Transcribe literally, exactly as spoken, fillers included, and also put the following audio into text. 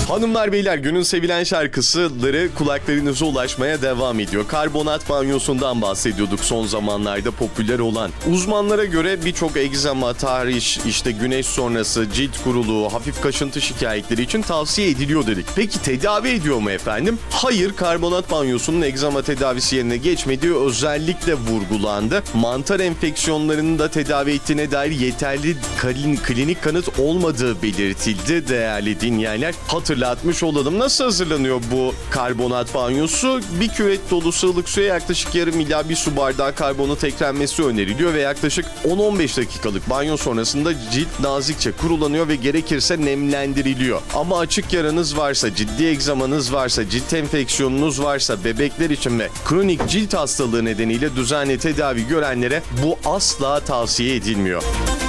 Hanımlar beyler, günün sevilen şarkıları kulaklarınıza ulaşmaya devam ediyor. Karbonat banyosundan bahsediyorduk son zamanlarda popüler olan. Uzmanlara göre birçok egzama, tahriş, işte güneş sonrası cilt kuruluğu, hafif kaşıntı şikayetleri için tavsiye ediliyor dedik. Peki tedavi ediyor mu efendim? Hayır, karbonat banyosunun egzama tedavisi yerine geçmediği özellikle vurgulandı. Mantar enfeksiyonlarının da tedavi ettiğine dair yeterli klinik kanıt olmadığı belirtildi değerli dinleyenler. Hatırlatmış olalım. Nasıl hazırlanıyor bu karbonat banyosu? Bir küvet dolusu ılık suya yaklaşık yarım ila bir su bardağı karbonat eklenmesi öneriliyor ve yaklaşık on on beş dakikalık banyo sonrasında cilt nazikçe kurulanıyor ve gerekirse nemlendiriliyor. Ama açık yaranız varsa, ciddi egzamanız varsa, cilt enfeksiyonunuz varsa, bebekler için ve kronik cilt hastalığı nedeniyle düzenli tedavi görenlere bu asla tavsiye edilmiyor.